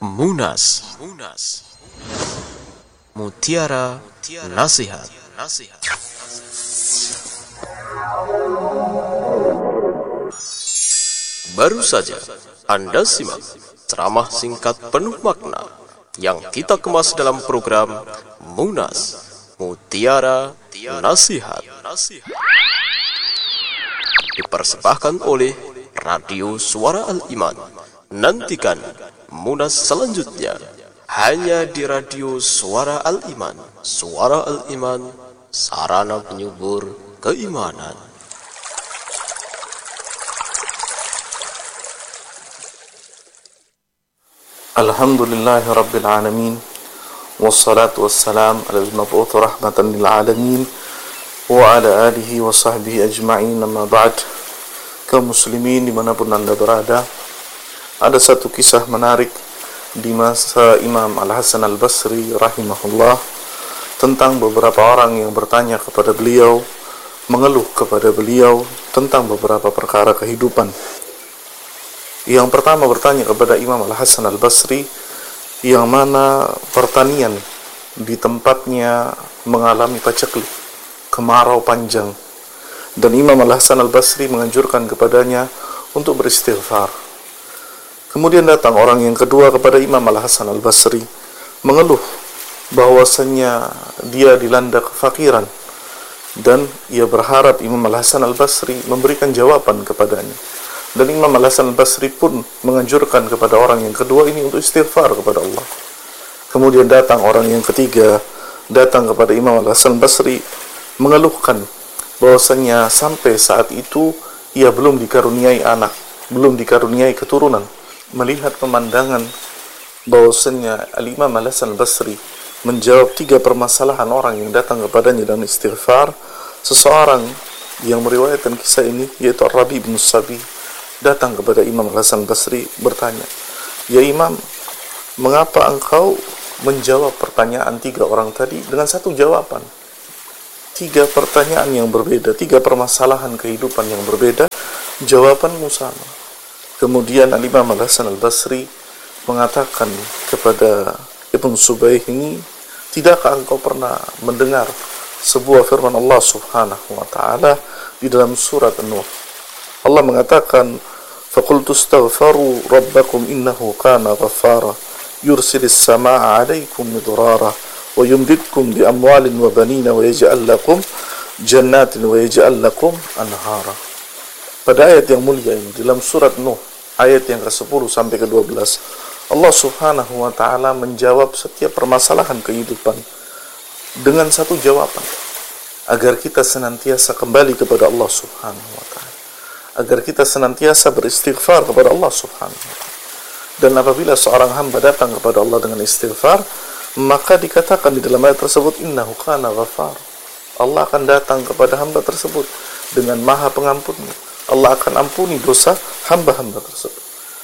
Munas, Mutiara Nasihat. Baru saja Anda simak ceramah singkat penuh makna yang kita kemas dalam program Munas, Mutiara Nasihat. Dipersembahkan oleh Radio Suara Al-Iman. Nantikan Munas selanjutnya hanya di Radio Suara Al-Iman. Suara Al-Iman, sarana penyubur keimanan. Alhamdulillahi Rabbil Alamin, wassalatu wassalam ala al-mab'uth rahmatan lil alamin wa ala alihi wa sahbihi ajma'in. Amma ba'd. Kaum muslimin dimanapun anda berada, ada satu kisah menarik di masa Imam Al-Hasan Al-Basri rahimahullah tentang beberapa orang yang bertanya kepada beliau, mengeluh kepada beliau tentang beberapa perkara kehidupan. Yang pertama bertanya kepada Imam Al-Hasan Al-Basri yang mana pertanian di tempatnya mengalami paceklik, kemarau panjang, dan Imam Al-Hasan Al-Basri menganjurkan kepadanya untuk beristighfar. Kemudian datang orang yang kedua kepada Imam Al-Hasan Al-Basri mengeluh bahwasannya dia dilanda kefakiran, dan ia berharap Imam Al-Hasan Al-Basri memberikan jawaban kepadanya. Dan Imam Al-Hasan Al-Basri pun menganjurkan kepada orang yang kedua ini untuk istighfar kepada Allah. Kemudian datang orang yang ketiga, datang kepada Imam Al-Hasan Al-Basri mengeluhkan bahwasanya sampai saat itu ia belum dikaruniai anak, belum dikaruniai keturunan. Melihat pemandangan bahwasanya Al-Imam Al-Hasan Al-Basri menjawab 3 permasalahan orang yang datang kepadanya dan istighfar, seseorang yang meriwayatkan kisah ini yaitu Ar-Rabi bin Sabi datang kepada Imam Al-Hasan Basri bertanya, "Ya Imam, mengapa engkau menjawab pertanyaan 3 orang tadi dengan satu jawaban? 3 pertanyaan yang berbeda, 3 permasalahan kehidupan yang berbeda, jawabanmu sama." Kemudian Imam Al-Hasan Al-Basri mengatakan kepada Ibn Subayh ini, "Tidakkah engkau pernah mendengar sebuah firman Allah Subhanahu wa ta'ala di dalam surat An-Nur? Allah mengatakan, "Faqultu astaghfiru rabbakum innahu kana ghaffara yursilis samaa'a 'alaikum midrara wa yumdidkum bi amwalin wa banina wa yaj'al lakum jannatin wa yaj'al lakum anhara." Pada ayat yang mulia ini dalam surat Nuh ayat yang ke-10 sampai ke-12, Allah Subhanahu wa ta'ala menjawab setiap permasalahan kehidupan dengan satu jawaban, agar kita senantiasa kembali kepada Allah Subhanahu wa ta'ala, agar kita senantiasa beristighfar kepada Allah Subhanahu wa ta'ala. Dan apabila seorang hamba datang kepada Allah dengan istighfar, maka dikatakan di dalam ayat tersebut, "Innahu kana ghafar." Allah akan datang kepada hamba tersebut dengan maha pengampunnya. Allah akan ampuni dosa hamba-hamba tersebut.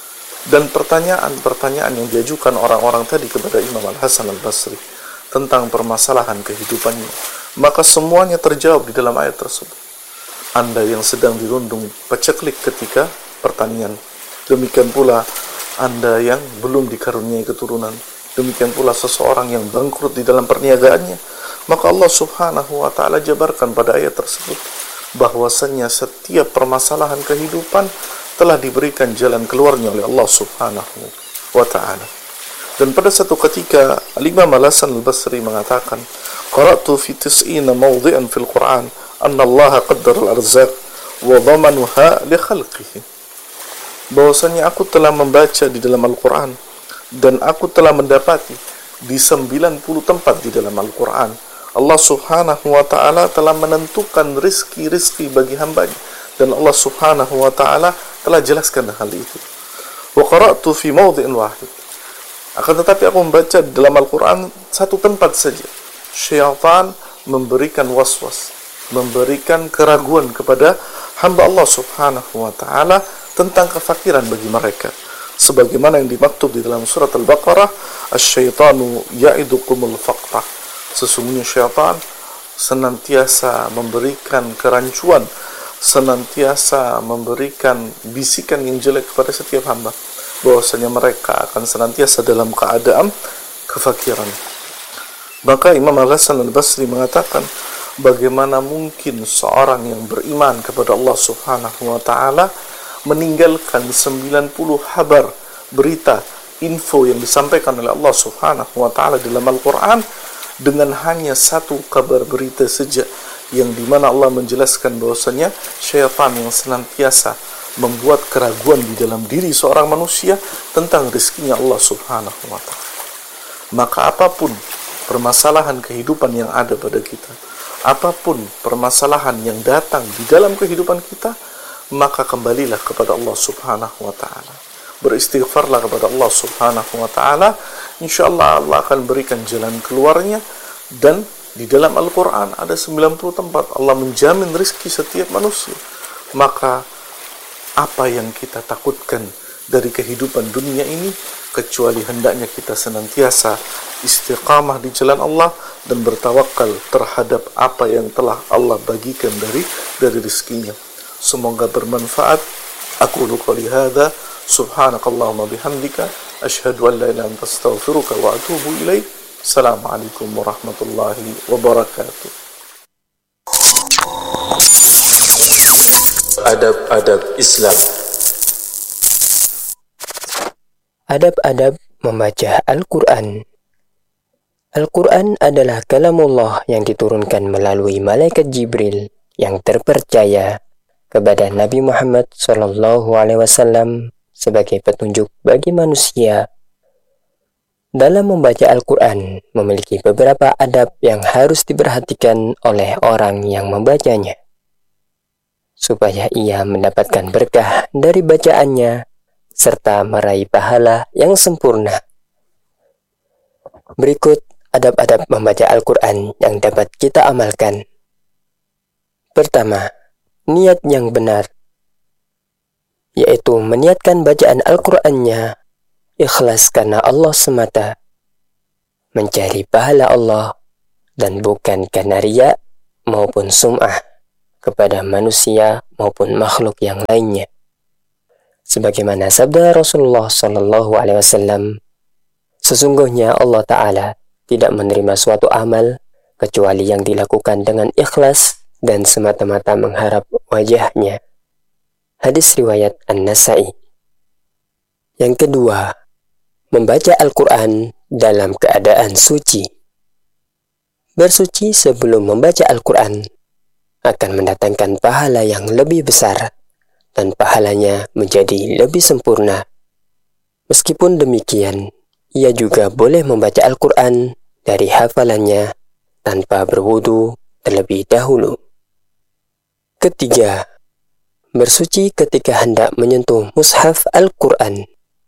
Dan pertanyaan-pertanyaan yang diajukan orang-orang tadi kepada Imam Al-Hasan Al-Basri tentang permasalahan kehidupannya, maka semuanya terjawab di dalam ayat tersebut. Anda yang sedang dirundung paceklik ketika pertanian, demikian pula Anda yang belum dikaruniai keturunan, demikian pula seseorang yang bangkrut di dalam perniagaannya, maka Allah Subhanahu wa ta'ala jabarkan pada ayat tersebut bahwasannya setiap permasalahan kehidupan telah diberikan jalan keluarnya oleh Allah Subhanahu wa ta'ala. Dan pada satu ketika Al-Imam Al-Hasan Al-Basri mengatakan, "Qara'tu fi 90 mawdhi'an fil Qur'an anna Allah qaddara al-arzaq wa dhamanuha li khalqihi." Bahwasanya aku telah membaca di dalam Al-Qur'an dan aku telah mendapati di 90 tempat di dalam Al-Qur'an Allah Subhanahu wa ta'ala telah menentukan rizki-rizki bagi hambanya, dan Allah Subhanahu wa ta'ala telah jelaskan hal itu. Wa qara'tu fi mawdhi'in wahid. Akan tetapi aku membaca di dalam Al-Qur'an satu tempat saja, syaitan memberikan waswas, memberikan keraguan kepada hamba Allah Subhanahu wa ta'ala tentang kefakiran bagi mereka, sebagaimana yang dimaktub di dalam surat Al-Baqarah, "Asy-syaitanu ya'idukumul faqra." Sesungguhnya syaitan senantiasa memberikan kerancuan, senantiasa memberikan bisikan yang jelek kepada setiap hamba. bahwasanya mereka akan senantiasa dalam keadaan kefakiran. Maka Imam Al-Hasan Al-Basri mengatakan, bagaimana mungkin seorang yang beriman kepada Allah Subhanahu wa ta'ala meninggalkan 90 kabar, berita, info yang disampaikan oleh Allah Subhanahu wa ta'ala dalam Al-Quran dengan hanya satu kabar berita saja, yang dimana Allah menjelaskan bahwasanya syaitan yang senantiasa membuat keraguan di dalam diri seorang manusia tentang rezekinya Allah Subhanahu wa ta'ala. Maka apapun permasalahan kehidupan yang ada pada kita, apapun permasalahan yang datang di dalam kehidupan kita, maka kembalilah kepada Allah Subhanahu wa ta'ala. Beristighfarlah kepada Allah Subhanahu wa ta'ala. InsyaAllah Allah akan berikan jalan keluarnya. Dan di dalam Al-Quran ada 90 tempat Allah menjamin rezeki setiap manusia. Maka apa yang kita takutkan dari kehidupan dunia ini, kecuali hendaknya kita senantiasa istiqamah di jalan Allah dan bertawakal terhadap apa yang telah Allah bagikan dari rezekinya. Semoga bermanfaat. Aqulu qouli hadza, subhanakallahumma bihamdika, asyhadu an la ilaha illa anta, astaghfiruka wa atubu ilaik. Assalamualaikum warahmatullahi wabarakatuh. Adab-adab Islam. Adab-adab membaca Al-Quran. Al-Quran adalah kalamullah yang diturunkan melalui malaikat Jibril yang terpercaya kepada Nabi Muhammad SAW sebagai petunjuk bagi manusia. Dalam membaca Al-Quran memiliki beberapa adab yang harus diperhatikan oleh orang yang membacanya, supaya ia mendapatkan berkah dari bacaannya serta meraih pahala yang sempurna. Berikut adab-adab membaca Al-Quran yang dapat kita amalkan. Pertama, niat yang benar, yaitu meniatkan bacaan Al-Qurannya ikhlas karena Allah semata, mencari pahala Allah dan bukan karena riya maupun sum'ah kepada manusia maupun makhluk yang lainnya. Sebagaimana sabda Rasulullah SAW, sesungguhnya Allah Ta'ala tidak menerima suatu amal kecuali yang dilakukan dengan ikhlas dan semata-mata mengharap wajahnya. Hadis riwayat An-Nasa'i. Yang kedua, membaca Al-Quran dalam keadaan suci. Bersuci sebelum membaca Al-Quran akan mendatangkan pahala yang lebih besar dan pahalanya menjadi lebih sempurna. Meskipun demikian, ia juga boleh membaca Al-Quran dari hafalannya tanpa berwudu terlebih dahulu. Ketiga, bersuci ketika hendak menyentuh mushaf Al-Quran.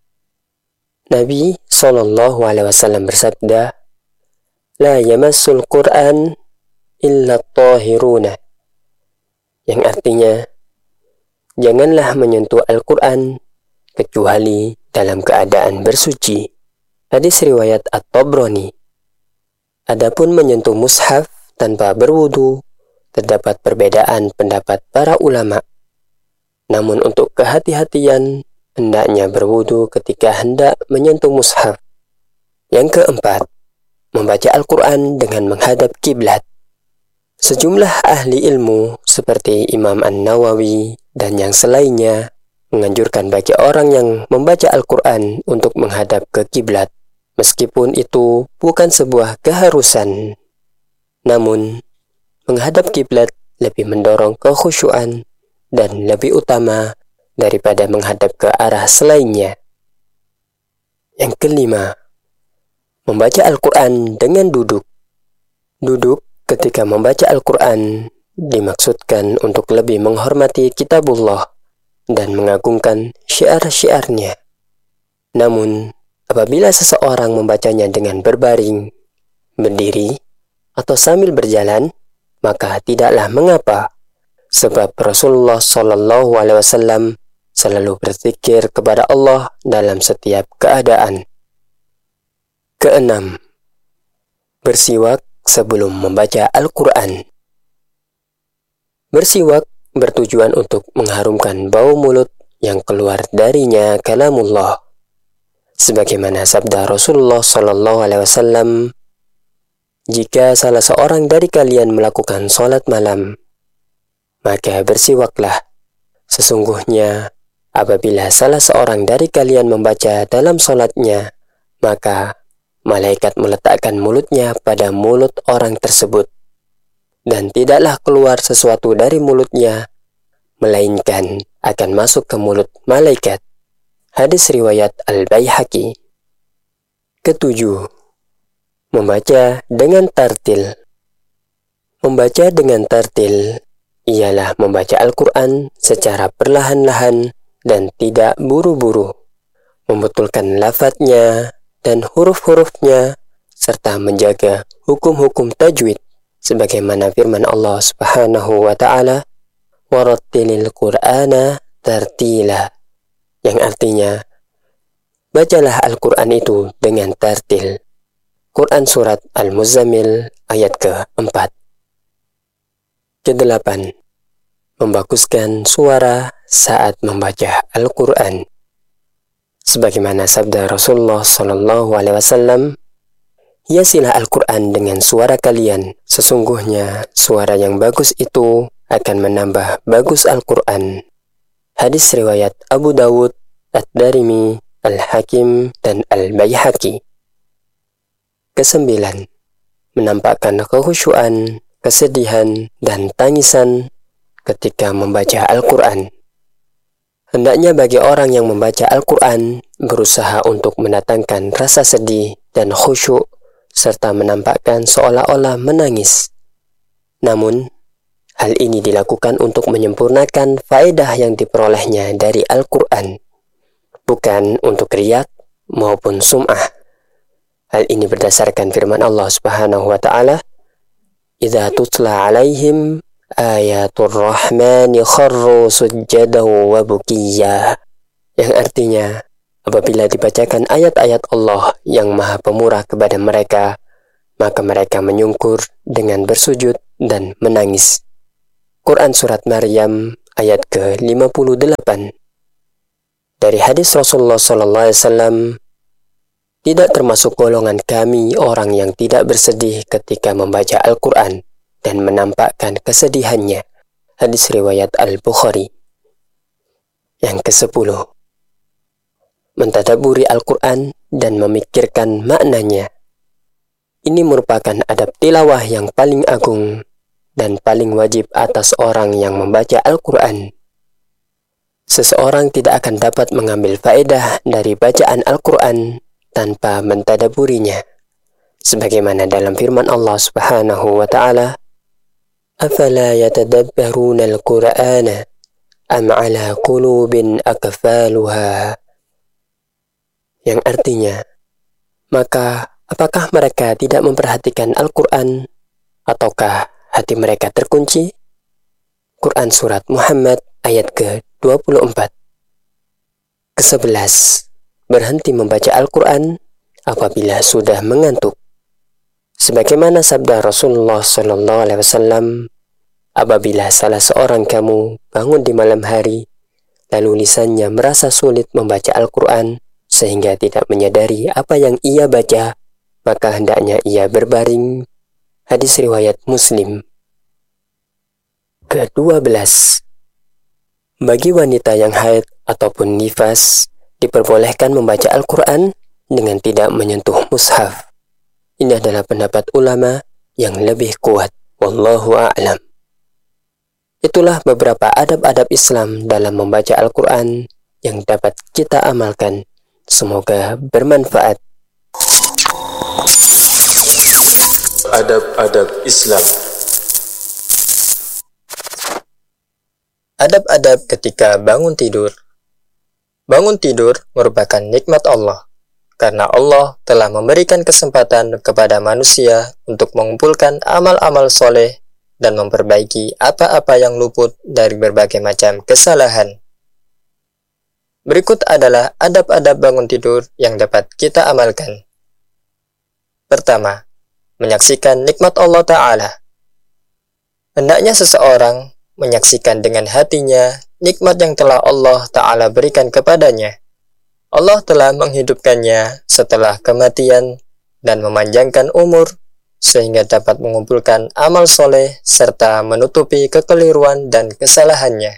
Nabi SAW bersabda, "La yamassul Qur'an illa at-tahiruna," yang artinya, janganlah menyentuh Al-Quran kecuali dalam keadaan bersuci. Hadis riwayat At-Tabrani. Adapun menyentuh mushaf tanpa berwudu, terdapat perbedaan pendapat para ulama. Namun untuk kehati-hatian, hendaknya berwudu ketika hendak menyentuh mushaf. Yang keempat, membaca Al-Quran dengan menghadap kiblat. Sejumlah ahli ilmu seperti Imam An-Nawawi dan yang selainnya menganjurkan bagi orang yang membaca Al-Quran untuk menghadap ke kiblat, meskipun itu bukan sebuah keharusan. Namun, menghadap kiblat lebih mendorong kekhusyuan dan lebih utama daripada menghadap ke arah selainnya. Yang kelima, membaca Al-Quran dengan duduk. Duduk ketika membaca Al-Quran dimaksudkan untuk lebih menghormati kitabullah dan mengagungkan syiar-syiarnya. Namun, apabila seseorang membacanya dengan berbaring, berdiri, atau sambil berjalan, maka tidaklah mengapa, sebab Rasulullah SAW selalu berzikir kepada Allah dalam setiap keadaan. Keenam, bersiwak sebelum membaca Al-Quran. Bersiwak bertujuan untuk mengharumkan bau mulut yang keluar darinya kalamullah, Sebagaimana sabda Rasulullah SAW, jika salah seorang dari kalian melakukan sholat malam, maka bersiwaklah. Sesungguhnya, apabila salah seorang dari kalian membaca dalam sholatnya, maka malaikat meletakkan mulutnya pada mulut orang tersebut, dan tidaklah keluar sesuatu dari mulutnya, melainkan akan masuk ke mulut malaikat. Hadis riwayat Al-Baihaqi. Ketujuh, membaca dengan tartil. Membaca dengan tartil ialah membaca Al-Quran secara perlahan-lahan dan tidak buru-buru, membetulkan lafadznya dan huruf-hurufnya, serta menjaga hukum-hukum tajwid, sebagaimana firman Allah Subhanahu wa Ta'ala, "Warattilil Qur'ana tartila," yang artinya, bacalah Al-Quran itu dengan tartil. Quran Surat Al-Muzammil ayat ke-4. Kedelapan, membaguskan suara saat membaca Al-Quran. Sebagaimana sabda Rasulullah SAW, hiasilah Al-Quran dengan suara kalian. Sesungguhnya suara yang bagus itu akan menambah bagus Al-Quran. Hadis riwayat Abu Dawud, Ad-Darimi, Al-Hakim, dan Al-Baihaqi. Kesembilan, menampakkan kekhusyuan, kesedihan, dan tangisan ketika membaca Al-Quran. Hendaknya bagi orang yang membaca Al-Quran berusaha untuk mendatangkan rasa sedih dan khusyuk, serta menampakkan seolah-olah menangis. Namun, hal ini dilakukan untuk menyempurnakan faedah yang diperolehnya dari Al-Quran, bukan untuk riyak maupun sum'ah. Hal ini berdasarkan firman Allah Subhanahu wa Ta'ala, "Idza tutla 'alaihim ayatul rahmani kharru sujjadan wa bukiyya," yang artinya, apabila dibacakan ayat-ayat Allah yang Maha Pemurah kepada mereka, maka mereka menyungkur dengan bersujud dan menangis. Quran Surat Maryam ayat ke-58. Dari hadis Rasulullah SAW, tidak termasuk golongan kami orang yang tidak bersedih ketika membaca Al-Quran dan menampakkan kesedihannya. Hadis riwayat Al-Bukhari. Yang ke-10, mentadaburi Al-Quran dan memikirkan maknanya. Ini merupakan adab tilawah yang paling agung dan paling wajib atas orang yang membaca Al-Quran. Seseorang tidak akan dapat mengambil faedah dari bacaan Al-Quran tanpa mentadaburinya. Sebagaimana dalam firman Allah Subhanahu wa Ta'ala, "Afala yatadabbaruna al-Qur'ana am 'ala qulubin akfaluha," yang artinya, maka apakah mereka tidak memperhatikan Al-Quran, ataukah hati mereka terkunci? Quran Surat Muhammad ayat ke-24. Ke-11, berhenti membaca Al-Quran apabila sudah mengantuk. Sebagaimana sabda Rasulullah SAW, apabila salah seorang kamu bangun di malam hari, lalu lisannya merasa sulit membaca Al-Quran sehingga tidak menyadari apa yang ia baca, maka hendaknya ia berbaring. Hadis riwayat Muslim. Ke-12, bagi wanita yang haid ataupun nifas, diperbolehkan membaca Al-Quran dengan tidak menyentuh mushaf. Ini adalah pendapat ulama yang lebih kuat. Wallahu a'lam. Itulah beberapa adab-adab Islam dalam membaca Al-Quran yang dapat kita amalkan. Semoga bermanfaat. Adab-adab Islam. Adab-adab ketika bangun tidur. Bangun tidur merupakan nikmat Allah, karena Allah telah memberikan kesempatan kepada manusia untuk mengumpulkan amal-amal soleh dan memperbaiki apa-apa yang luput dari berbagai macam kesalahan. Berikut adalah adab-adab bangun tidur yang dapat kita amalkan. Pertama, menyaksikan nikmat Allah Ta'ala. Hendaknya seseorang menyaksikan dengan hatinya nikmat yang telah Allah Ta'ala berikan kepadanya. Allah telah menghidupkannya setelah kematian dan memanjangkan umur sehingga dapat mengumpulkan amal soleh serta menutupi kekeliruan dan kesalahannya.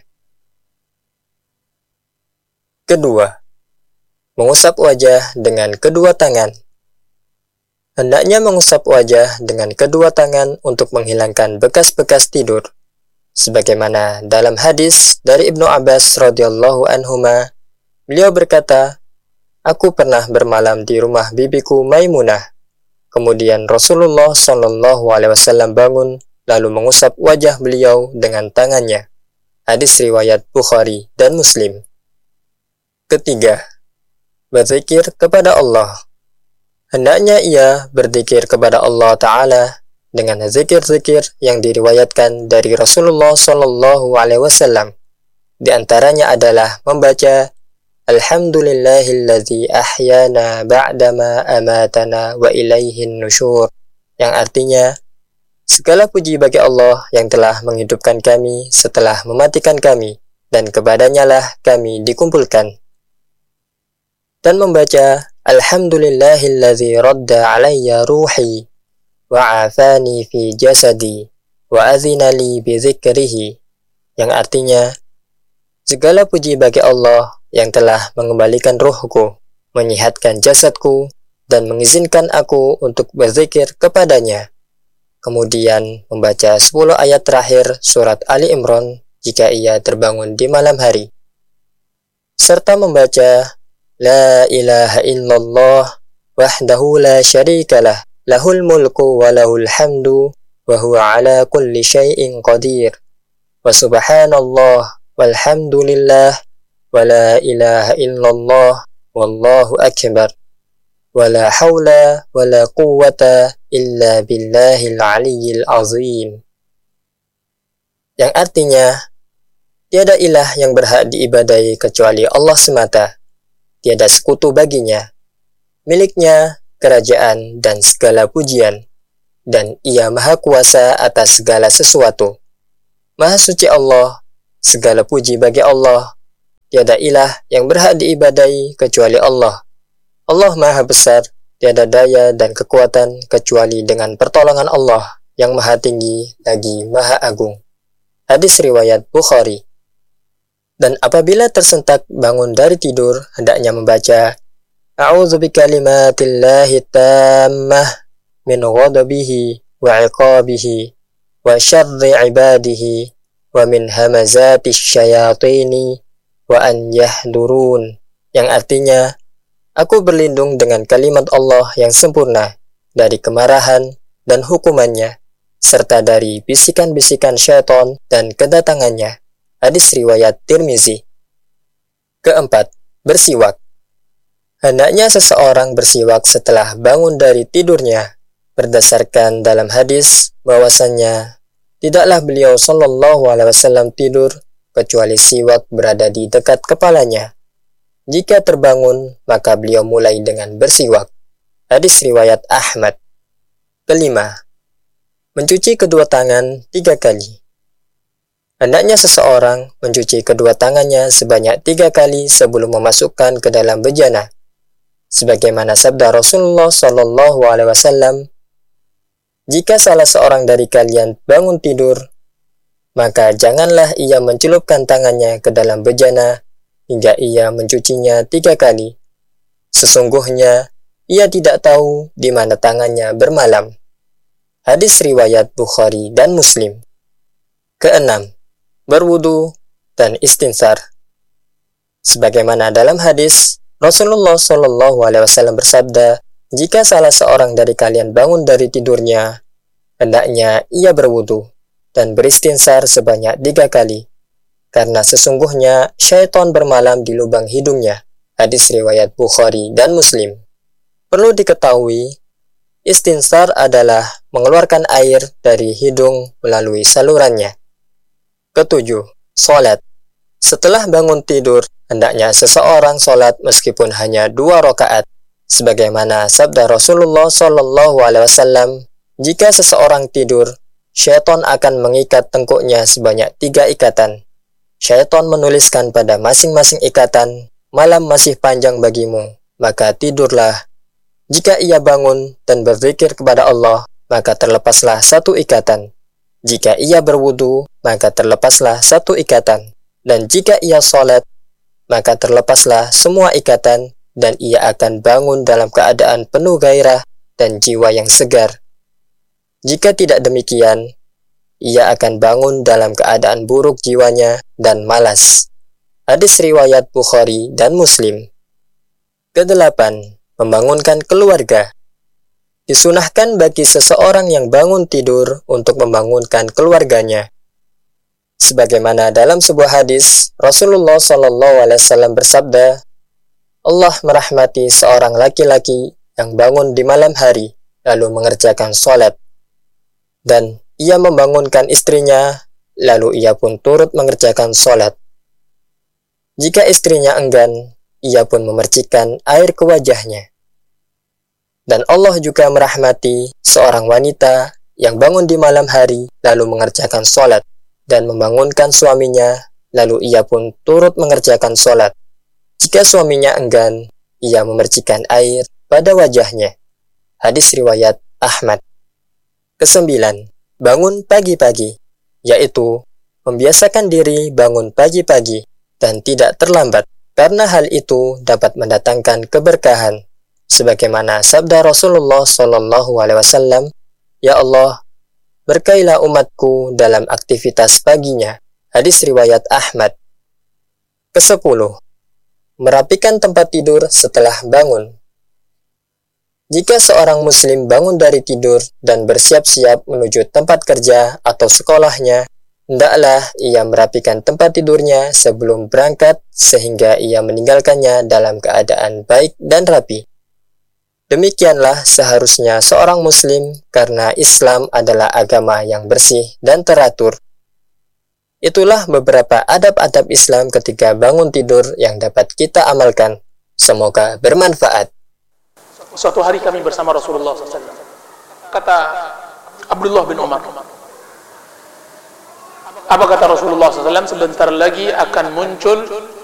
Kedua, mengusap wajah dengan kedua tangan. Hendaknya mengusap wajah dengan kedua tangan untuk menghilangkan bekas-bekas tidur. Sebagaimana dalam hadis dari Ibnu Abbas radhiyallahu anhuma, beliau berkata, "Aku pernah bermalam di rumah bibiku Maimunah. Kemudian Rasulullah Shallallahu Alaihi Wasallam bangun lalu mengusap wajah beliau dengan tangannya." Hadis riwayat Bukhari dan Muslim. Ketiga, berzikir kepada Allah. Hendaknya ia berzikir kepada Allah Ta'ala dengan zikir-zikir yang diriwayatkan dari Rasulullah Shallallahu Alaihi Wasallam. Di antaranya adalah membaca Alhamdulillahilladzi ahyana ba'dama amatana wa ilaihin nusyur, yang artinya segala puji bagi Allah yang telah menghidupkan kami setelah mematikan kami, dan kepadanya lah kami dikumpulkan. Dan membaca Alhamdulillahilladzi radda alayya ruhi wa afani fi jasadi wa azina li bi dzikrihi, yang artinya segala puji bagi Allah yang telah mengembalikan ruhku, menyehatkan jasadku, dan mengizinkan aku untuk berzikir kepadanya. Kemudian membaca 10 ayat terakhir surat Ali Imran jika ia terbangun di malam hari. Serta membaca La ilaha illallah wahdahu la syarikalah lahul mulku wa lahul hamdu wa huwa ala kulli syai'in qadir wa subhanallah walhamdulillah wa la ilaha illallah wallahu akbar wa la hawla wa la quwwata illa billahil aliyyil azim, yang artinya tiada ilah yang berhak diibadai kecuali Allah semata. Tiada sekutu baginya, miliknya kerajaan dan segala pujian, dan ia maha kuasa atas segala sesuatu. Maha suci Allah, segala puji bagi Allah. Tiada ilah yang berhak diibadai kecuali Allah. Allah maha besar, tiada daya dan kekuatan kecuali dengan pertolongan Allah yang maha tinggi lagi maha agung. Hadis riwayat Bukhari. Dan apabila tersentak bangun dari tidur, hendaknya membaca A'udzu bikalimatillahi tammah min ghadabihi wa 'iqabihi wa syarri 'ibadihi wa min hamazatish syayatini wa an yahdurun, yang artinya aku berlindung dengan kalimat Allah yang sempurna dari kemarahan dan hukumannya, serta dari bisikan-bisikan syaitan dan kedatangannya. Hadis riwayat Tirmizi. Keempat, bersiwak. Hendaknya seseorang bersiwak setelah bangun dari tidurnya, berdasarkan dalam hadis bahwasannya tidaklah beliau Shallallahu Alaihi Wasallam tidur kecuali siwak berada di dekat kepalanya. Jika terbangun, maka beliau mulai dengan bersiwak. Hadis riwayat Ahmad. Kelima, mencuci kedua tangan 3 kali. Hendaknya seseorang mencuci kedua tangannya sebanyak 3 kali sebelum memasukkan ke dalam bejana. Sebagaimana sabda Rasulullah Shallallahu Alaihi Wasallam, jika salah seorang dari kalian bangun tidur, maka janganlah ia mencelupkan tangannya ke dalam bejana hingga ia mencucinya 3 kali. Sesungguhnya ia tidak tahu di mana tangannya bermalam. Hadis riwayat Bukhari dan Muslim. Keenam, berwudu dan istinsar. Sebagaimana dalam hadis, Rasulullah Shallallahu Alaihi Wasallam bersabda, jika salah seorang dari kalian bangun dari tidurnya, hendaknya ia berwudu dan beristinsar sebanyak 3 kali, karena sesungguhnya syaitan bermalam di lubang hidungnya. Hadis riwayat Bukhari dan Muslim. Perlu diketahui, istinsar adalah mengeluarkan air dari hidung melalui salurannya. Ketujuh, sholat. Setelah bangun tidur, hendaknya seseorang sholat meskipun hanya 2 rakaat. Sebagaimana sabda Rasulullah Shallallahu Alaihi Wasallam, jika seseorang tidur, syaitan akan mengikat tengkuknya sebanyak 3 ikatan. Syaitan menuliskan pada masing-masing ikatan malam masih panjang bagimu, maka tidurlah. Jika ia bangun dan berzikir kepada Allah, maka terlepaslah satu ikatan. Jika ia berwudu, maka terlepaslah satu ikatan. Dan jika ia sholat, maka terlepaslah semua ikatan, dan ia akan bangun dalam keadaan penuh gairah dan jiwa yang segar. Jika tidak demikian, ia akan bangun dalam keadaan buruk jiwanya dan malas. Hadis riwayat Bukhari dan Muslim. Kedelapan, membangunkan keluarga. Disunahkan bagi seseorang yang bangun tidur untuk membangunkan keluarganya. Sebagaimana dalam sebuah hadis, Rasulullah SAW bersabda, Allah merahmati seorang laki-laki yang bangun di malam hari, lalu mengerjakan sholat. Dan ia membangunkan istrinya, lalu ia pun turut mengerjakan sholat. Jika istrinya enggan, ia pun memercikkan air ke wajahnya. Dan Allah juga merahmati seorang wanita yang bangun di malam hari lalu mengerjakan sholat dan membangunkan suaminya, lalu ia pun turut mengerjakan sholat. Jika suaminya enggan, ia memercikkan air pada wajahnya. Hadis riwayat Ahmad. Kesembilan, bangun pagi-pagi, yaitu membiasakan diri bangun pagi-pagi dan tidak terlambat, karena hal itu dapat mendatangkan keberkahan. Sebagaimana sabda Rasulullah SAW, Ya Allah, berkailah umatku dalam aktivitas paginya. Hadis riwayat Ahmad. Kesepuluh, merapikan tempat tidur setelah bangun. Jika seorang muslim bangun dari tidur dan bersiap-siap menuju tempat kerja atau sekolahnya, hendaklah ia merapikan tempat tidurnya sebelum berangkat sehingga ia meninggalkannya dalam keadaan baik dan rapi. Demikianlah seharusnya seorang muslim karena Islam adalah agama yang bersih dan teratur. Itulah beberapa adab-adab Islam ketika bangun tidur yang dapat kita amalkan. Semoga bermanfaat. Suatu hari kami bersama Rasulullah SAW. Kata Abdullah bin Umar, apa kata Rasulullah SAW? Sebentar lagi akan muncul